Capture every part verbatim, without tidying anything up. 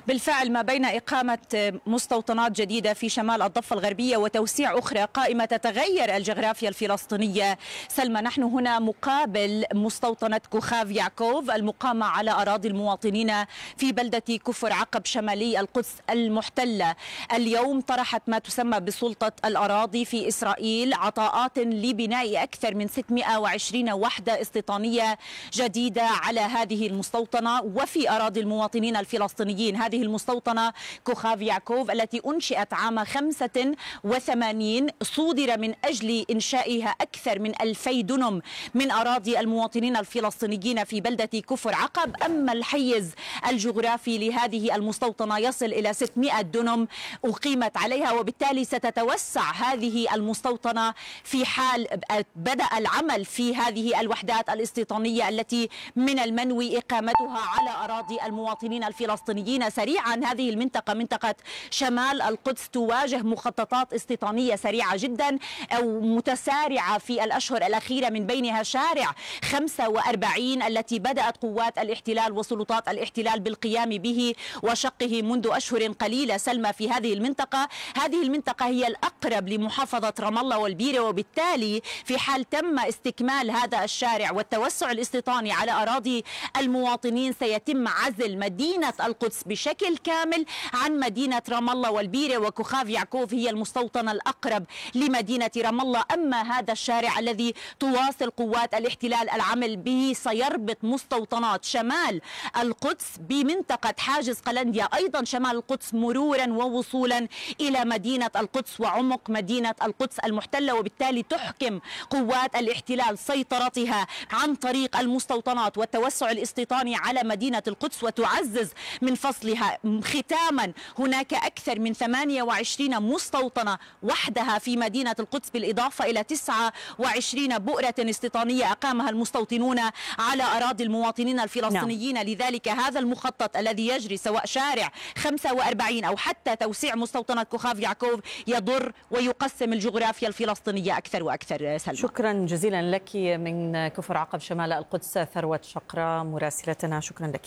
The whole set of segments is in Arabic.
بالفعل ما بين إقامة مستوطنات جديدة في شمال الضفة الغربية وتوسيع أخرى قائمة تتغير الجغرافيا الفلسطينية. سلمى، نحن هنا مقابل مستوطنة كوخاف يعقوب المقامة على أراضي المواطنين في بلدة كفر عقب شمالي القدس المحتلة. اليوم طرحت ما تسمى بسلطة الأراضي في إسرائيل عطاءات لبناء أكثر من ستمائة وعشرين وحدة استيطانية جديدة على هذه المستوطنة وفي أراضي المواطنين الفلسطينيين. هذه المستوطنة كوخاف يعقوب التي أنشئت عام خمسة وثمانين صودر من أجل إنشائها أكثر من ألفي دنم من أراضي المواطنين الفلسطينيين في بلدة كفر عقب. أما الحيز الجغرافي لهذه المستوطنة يصل إلى ستمائة دنم أقيمت عليها، وبالتالي ستتوسع هذه المستوطنة في حال بدأ العمل في هذه الوحدات الاستيطانية التي من المنوي إقامتها على أراضي المواطنين الفلسطينيين. سريعا هذه المنطقة منطقة شمال القدس تواجه مخططات استيطانية سريعة جدا أو متسارعة في الأشهر الأخيرة، من بينها شارع خمسة وأربعين التي بدأت قوات الاحتلال وسلطات الاحتلال بالقيام به وشقه منذ أشهر قليلة. سلمى، في هذه المنطقة هذه المنطقة هي الأقرب لمحافظة رام الله والبيرة، وبالتالي في حال تم استكمال هذا الشارع والتوسع الاستيطاني على أراضي المواطنين سيتم عزل مدينة القدس بشكل كامل عن مدينة رام الله والبيرة، وكوخاف يعقوب هي المستوطنة الأقرب لمدينة رام الله. أما هذا الشارع الذي تواصل قوات الاحتلال العمل به سيربط مستوطنات شمال القدس بمنطقة حاجز قلنديا أيضا شمال القدس مرورا ووصولا إلى مدينة القدس وعمق مدينة القدس المحتلة، وبالتالي تحكم قوات الاحتلال سيطرتها عن طريق المستوطنات والتوسع الاستيطاني على مدينة القدس وتعزز من فصلها. ختاما، هناك أكثر من ثمانية وعشرين مستوطنة وحدها في مدينة القدس بالإضافة إلى تسعة وعشرين بؤرة استيطانية أقامها المستوطنون على أراضي المواطنين الفلسطينيين. نعم. لذلك هذا المخطط الذي يجري سواء شارع خمسة وأربعين أو حتى توسيع مستوطنة كوخاف يعقوب يضر ويقسم الجغرافيا الفلسطينية أكثر وأكثر. سلمى، شكرا جزيلا لك من كفر عقب شمال القدس ثروة شقرة مراسلتنا، شكرا لك.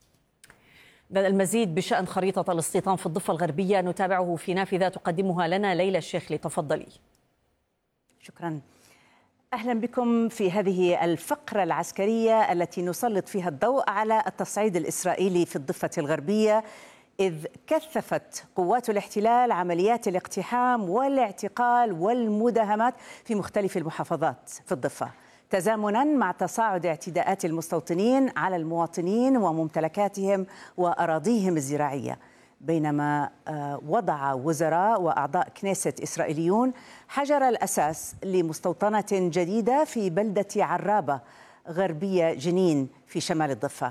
المزيد بشأن خريطة الاستيطان في الضفة الغربية نتابعه في نافذة تقدمها لنا ليلى الشيخ، لتفضلي. شكرا. أهلا بكم في هذه الفقرة العسكرية التي نسلط فيها الضوء على التصعيد الإسرائيلي في الضفة الغربية، إذ كثفت قوات الاحتلال عمليات الاقتحام والاعتقال والمداهمات في مختلف المحافظات في الضفة، تزامنا مع تصاعد اعتداءات المستوطنين على المواطنين وممتلكاتهم وأراضيهم الزراعية. بينما وضع وزراء وأعضاء كنيسة إسرائيليون حجر الأساس لمستوطنة جديدة في بلدة عرابة غربية جنين في شمال الضفة.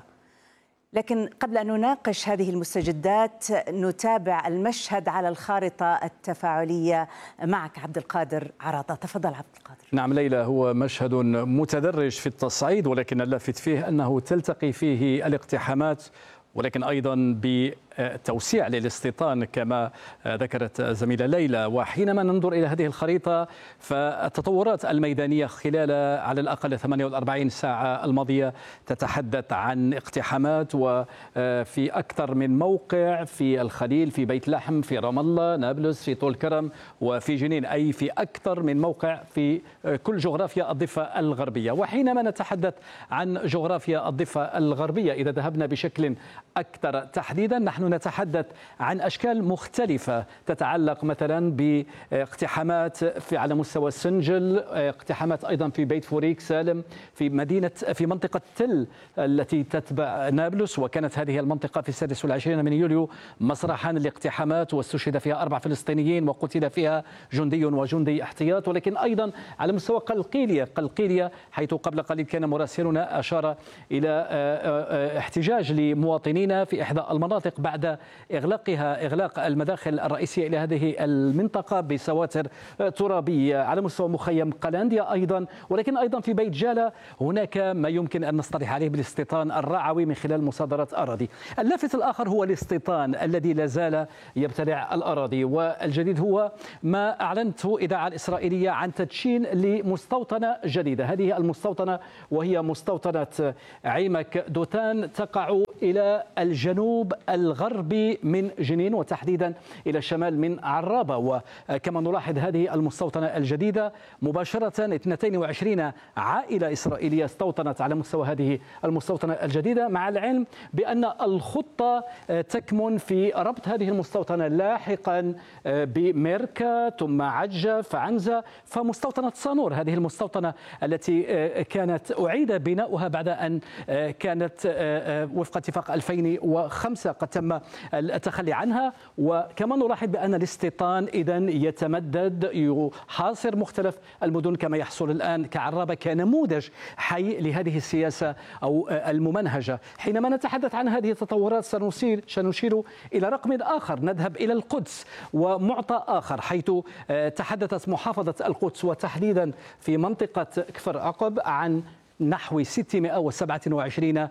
لكن قبل أن نناقش هذه المستجدات نتابع المشهد على الخارطة التفاعلية معك عبد القادر عراضة. تفضل عبد القادر. نعم ليلى، هو مشهد متدرج في التصعيد، ولكن اللافت فيه أنه تلتقي فيه الاقتحامات ولكن أيضا بتوسيع للاستيطان كما ذكرت زميلة ليلى. وحينما ننظر إلى هذه الخريطة فالتطورات الميدانية خلال على الأقل ثمانية وأربعين ساعة الماضية تتحدث عن اقتحامات وفي أكثر من موقع في الخليل، في بيت لحم، في رام الله، نابلس، في طول كرم وفي جنين، أي في أكثر من موقع في كل جغرافيا الضفة الغربية. وحينما نتحدث عن جغرافيا الضفة الغربية إذا ذهبنا بشكل أكثر تحديدا نحن نتحدث عن أشكال مختلفة تتعلق مثلا باقتحامات في على مستوى السنجل، اقتحامات أيضا في بيت فوريك سالم، في مدينة في منطقة تل التي تتبع نابلس، وكانت هذه المنطقة في السادس والعشرين من يوليو مسرحا لاقتحامات واستشهد فيها أربع فلسطينيين وقتل فيها جندي وجندي احتياط. ولكن أيضا على مستوى قلقيلية قلقيلية حيث قبل قليل كان مراسلنا أشار إلى احتجاج لمواطنين في إحدى المناطق بعد إغلاقها إغلاق المداخل الرئيسية إلى هذه المنطقة بسواتر ترابية. على مستوى مخيم قلانديا أيضا، ولكن أيضا في بيت جالة هناك ما يمكن أن نصطلح عليه بالاستيطان الرعوي من خلال مصادرة أراضي. اللافت الآخر هو الاستيطان الذي لا زال يبتلع الأراضي، والجديد هو ما أعلنته إذاعة الإسرائيلية عن تدشين لمستوطنة جديدة. هذه المستوطنة وهي مستوطنة عيمك دوتان تقع إلى الجنوب الغربي من جنين وتحديدا إلى الشمال من عرابة. وكما نلاحظ هذه المستوطنة الجديدة مباشرة اثنتين وعشرين عائلة إسرائيلية استوطنت على مستوى هذه المستوطنة الجديدة، مع العلم بأن الخطة تكمن في ربط هذه المستوطنة لاحقا بميركا ثم عجة فعنزة فمستوطنة صانور، هذه المستوطنة التي كانت أعيد بناؤها بعد أن كانت وفق اتفاق ألفين وخمسة قد تم التخلي عنها. وكما نلاحظ بأن الاستيطان إذن يتمدد يحاصر مختلف المدن كما يحصل الآن كعرابة كنموذج حي لهذه السياسة أو الممنهجة. حينما نتحدث عن هذه التطورات سنشير سنشير إلى رقم آخر، نذهب إلى القدس ومعطى آخر، حيث تحدثت محافظة القدس وتحديدا في منطقة كفر عقب عن نحو ستمائة وسبعة وعشرين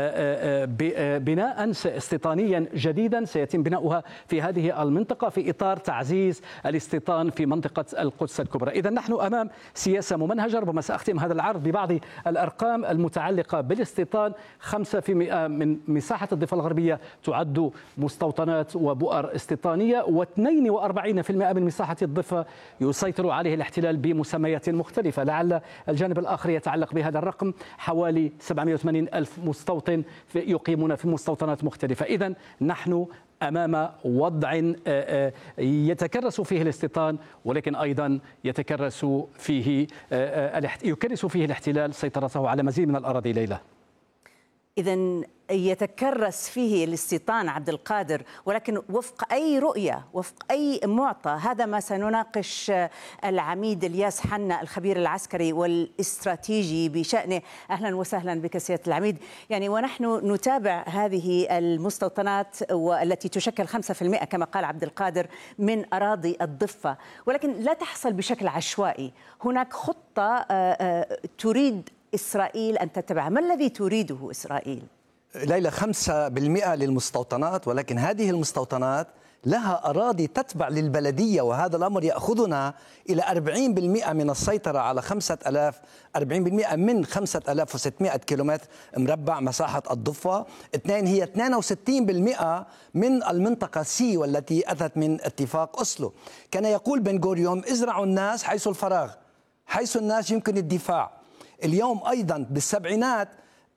بناء استيطانيا جديدا سيتم بناؤها في هذه المنطقة في إطار تعزيز الاستيطان في منطقة القدس الكبرى. إذا نحن أمام سياسة ممنهجة. ربما سأختم هذا العرض ببعض الأرقام المتعلقة بالاستيطان. خمسة بالمئة من مساحة الضفة الغربية تعد مستوطنات وبؤر استيطانية، واثنين وأربعين بالمئة من مساحة الضفة يسيطر عليه الاحتلال بمسميات مختلفة. لعل الجانب الآخر يتعلق بهذا الرقم، حوالي سبعمائة وثمانين ألف مستوطن يقيمون في مستوطنات مختلفة. إذن نحن أمام وضع يتكرس فيه الاستيطان، ولكن أيضا يتكرس فيه يكرس فيه الاحتلال سيطرته على مزيد من الأراضي. ليلى، إذن يتكرس فيه الاستيطان عبد القادر، ولكن وفق أي رؤية، وفق أي معطى؟ هذا ما سنناقش العميد الياس حنا الخبير العسكري والاستراتيجي بشأنه. أهلا وسهلا بك سيادة العميد. يعني ونحن نتابع هذه المستوطنات والتي تشكل خمسة بالمئة كما قال عبد القادر من أراضي الضفة، ولكن لا تحصل بشكل عشوائي. هناك خطة تريد إسرائيل أن تتبعها. ما الذي تريده إسرائيل؟ ليلى، خمسة بالمئة للمستوطنات، ولكن هذه المستوطنات لها أراضي تتبع للبلدية، وهذا الأمر يأخذنا إلى أربعين بالمئة من السيطرة على خمسة آلاف أربعين بالمئة من خمسة آلاف وستمائة كيلومتر مربع مساحة الضفة. اثنين هي اثنين وستين بالمئة من المنطقة سي والتي أتت من اتفاق أوسلو. كان يقول بن غوريون: ازرعوا الناس حيث الفراغ، حيث الناس يمكن الدفاع. اليوم أيضا بالسبعينات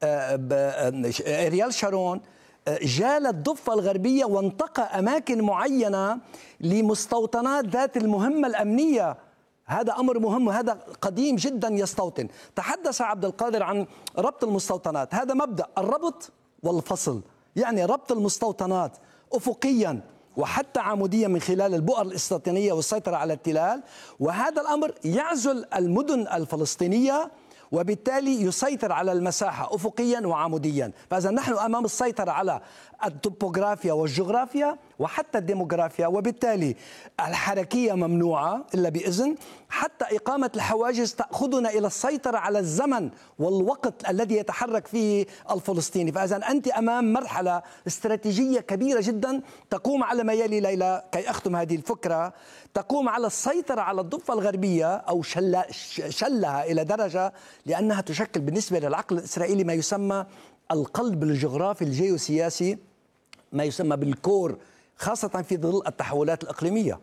ريال شارون جال الضفة الغربية وانتقى أماكن معينة لمستوطنات ذات المهمة الأمنية. هذا أمر مهم وهذا قديم جدا يستوطن. تحدث عبد القادر عن ربط المستوطنات، هذا مبدأ الربط والفصل، يعني ربط المستوطنات أفقيا وحتى عموديا من خلال البؤر الاستيطانية والسيطرة على التلال، وهذا الأمر يعزل المدن الفلسطينية وبالتالي يسيطر على المساحة أفقيا وعموديا. فإذا نحن أمام السيطرة على التوبوغرافيا والجغرافيا وحتى الديموغرافيا، وبالتالي الحركية ممنوعة إلا بإذن، حتى إقامة الحواجز تأخذنا إلى السيطرة على الزمن والوقت الذي يتحرك فيه الفلسطيني. فإذا أنت أمام مرحلة استراتيجية كبيرة جدا تقوم على ما يلي. ليلى، كي أختم هذه الفكرة، تقوم على السيطرة على الضفة الغربية أو شل شلها إلى درجة لأنها تشكل بالنسبة للعقل الإسرائيلي ما يسمى القلب الجغرافي الجيوسياسي، ما يسمى بالكور، خاصة في ظل التحولات الإقليمية.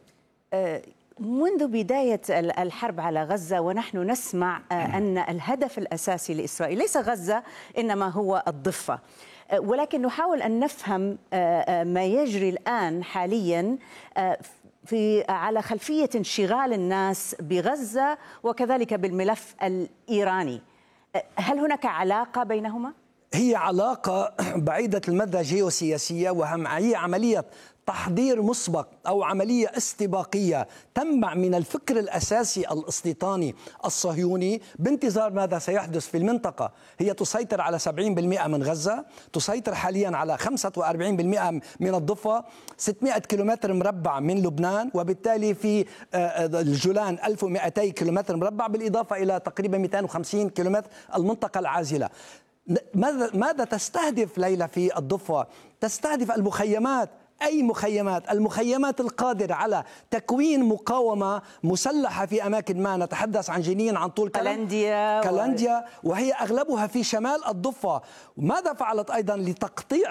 منذ بداية الحرب على غزة ونحن نسمع أن الهدف الأساسي لإسرائيل ليس غزة إنما هو الضفة، ولكن نحاول أن نفهم ما يجري الآن حاليا في على خلفية انشغال الناس بغزة وكذلك بالملف الإيراني. هل هناك علاقة بينهما؟ هي علاقة بعيدة المدى جيوسياسية، وهي عملية تحضير مسبق أو عملية استباقية تنبع من الفكر الأساسي الاستيطاني الصهيوني بانتظار ماذا سيحدث في المنطقة. هي تسيطر على سبعين بالمئة من غزة، تسيطر حاليا على خمسة وأربعين بالمئة من الضفة، ستمائة كيلومتر مربع من لبنان، وبالتالي في الجولان ألف ومئتين كيلومتر مربع، بالإضافة إلى تقريبا مئتين وخمسين كيلومتر المنطقة العازلة. ماذا ماذا تستهدف ليلى في الضفة؟ تستهدف المخيمات. أي مخيمات؟ المخيمات القادرة على تكوين مقاومة مسلحة في أماكن ما. نتحدث عن جنين، عن طول كلنديا كلنديا وهي أغلبها في شمال الضفة. ماذا فعلت أيضا لتقطيع